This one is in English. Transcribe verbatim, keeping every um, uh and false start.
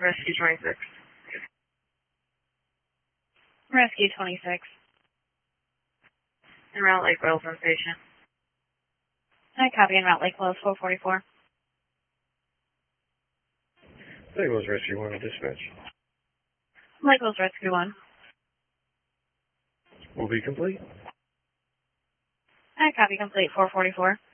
Rescue twenty-six. Rescue twenty-six. En route Lake Wells on patient. I copy en route Lake Wells four forty-four. Lake Wells Rescue one, dispatch. Lake Wells Rescue one. Will be complete. I copy complete four forty-four.